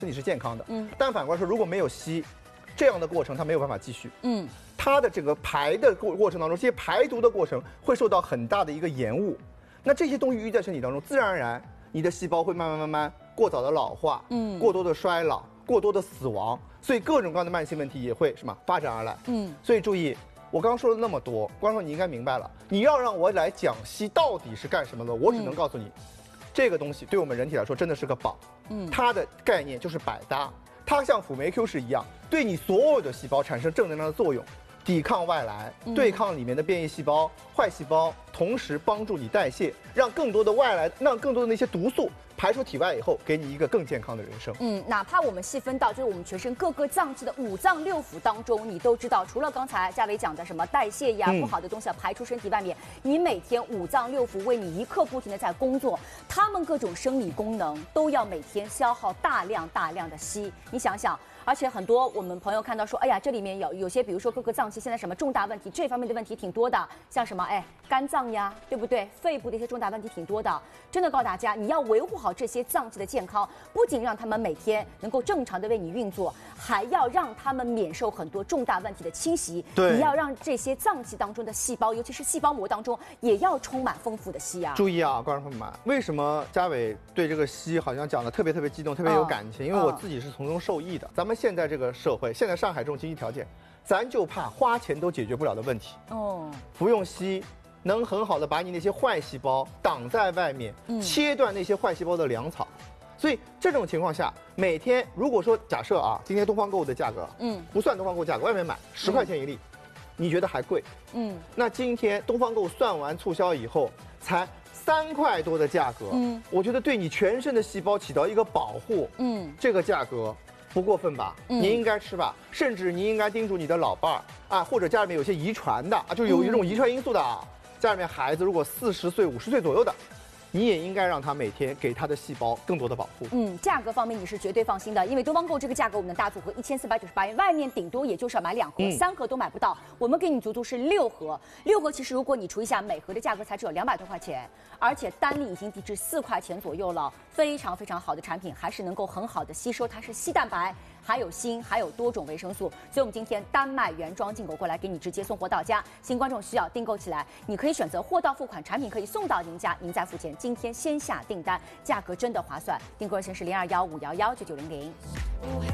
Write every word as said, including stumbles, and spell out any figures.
身体是健康的。 嗯， 但反过来说，如果没有吸，这样的过程它没有办法继续。 嗯， 它的这个排的过过程当中，这些排毒的过程会受到很大的一个延误。那这些东西淤在身体当中，自然而然，你的细胞会慢慢慢慢过早的老化， 嗯， 过多的衰老，过多的死亡，所以各种各样的慢性问题也会什么发展而来。 嗯， 所以注意。我刚刚说了那么多，观众你应该明白了。你要让我来讲硒到底是干什么的，我只能告诉你，嗯、这个东西对我们人体来说真的是个宝。嗯，它的概念就是百搭，它像辅酶 Q 十一样，对你所有的细胞产生正能量的作用，抵抗外来，对抗里面的变异细胞、坏细胞，同时帮助你代谢，让更多的外来，让更多的那些毒素排出体外以后，给你一个更健康的人生。 嗯，哪怕我们细分到就是我们全身各个脏器的五脏六腑当中，你都知道，除了刚才嘉伟讲的什么代谢呀、不好的东西要排出身体外面，你每天五脏六腑为你一刻不停的在工作，他们各种生理功能都要每天消耗大量大量的硒。你想想。而且很多我们朋友看到说，哎呀，这里面有有些，比如说各个脏器现在什么重大问题，这方面的问题挺多的，像什么哎肝脏呀，对不对？肺部的一些重大问题挺多的。真的告诉大家，你要维护好这些脏器的健康，不仅让他们每天能够正常的为你运作，还要让他们免受很多重大问题的侵袭。 对， 你要让这些脏器当中的细胞，尤其是细胞膜当中，也要充满丰富的硒啊。 注意啊，观众朋友们，为什么嘉伟对这个硒好像讲的特别特别激动，特别有感情？嗯、因为我自己是从中受益的。咱们现在这个社会，现在上海这种经济条件，咱就怕花钱都解决不了的问题。哦，服用硒能很好的把你那些坏细胞挡在外面，嗯、切断那些坏细胞的粮草。所以这种情况下，每天如果说假设啊，今天东方购物的价格，嗯，不算东方购物价格，外面买十块钱一粒，嗯、你觉得还贵？嗯，那今天东方购物算完促销以后，才三块多的价格，嗯，我觉得对你全身的细胞起到一个保护，嗯，这个价格。不过分吧？嗯、你应该吃吧，甚至你应该叮嘱你的老伴儿啊，或者家里面有些遗传的啊，就有一种遗传因素的啊，家里面孩子如果四十岁、五十岁左右的，你也应该让他每天给他的细胞更多的保护。 嗯，价格方面你是绝对放心的，因为东方购这个价格，我们的大组合一千四百九十八元，外面顶多也就是要买两盒，嗯、三盒都买不到，我们给你足足是六盒，六盒其实如果你除一下，每盒的价格才只有两百多块钱，而且单粒已经低至四块钱左右了，非常非常好的产品，还是能够很好的吸收，它是硒蛋白。还有锌，还有多种维生素，所以我们今天丹麦原装进口过来，给你直接送货到家。新观众需要订购起来，你可以选择货到付款，产品可以送到您家，您再付钱。今天先下订单，价格真的划算。订购热线是零二幺五幺幺九九零零。